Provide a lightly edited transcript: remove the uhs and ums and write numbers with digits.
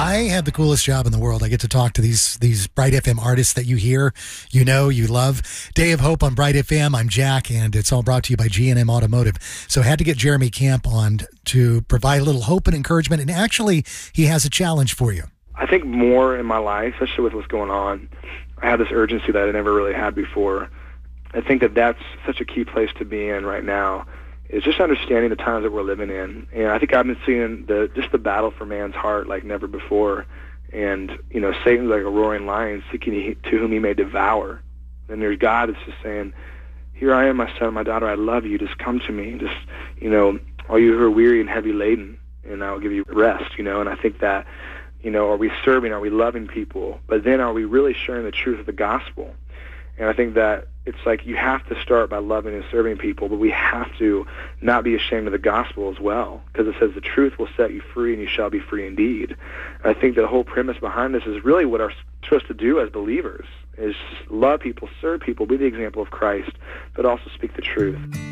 I have the coolest job in the world. I get to talk to these Bright FM artists that you hear, you know, you love. Day of Hope on Bright FM. I'm Jack, and it's all brought to you by G&M Automotive. So I had to get Jeremy Camp on to provide a little hope and encouragement, and actually, he has a challenge for you. I think more in my life, especially with what's going on, I have this urgency that I never really had before. I think that that's such a key place to be in right now, is just understanding the times that we're living in. And I think I've been seeing just the battle for man's heart like never before. And, you know, Satan's like a roaring lion seeking to whom he may devour. And there's God that's just saying, here I am, my son, my daughter, I love you. Just come to me. Just, you know, all you who are weary and heavy laden, and I will give you rest, you know. And I think that, you know, are we serving, are we loving people? But then are we really sharing the truth of the gospel? And I think that it's like you have to start by loving and serving people, but we have to not be ashamed of the gospel as well, because it says the truth will set you free and you shall be free indeed. And I think the whole premise behind this is really what we're supposed to do as believers, is love people, serve people, be the example of Christ, but also speak the truth.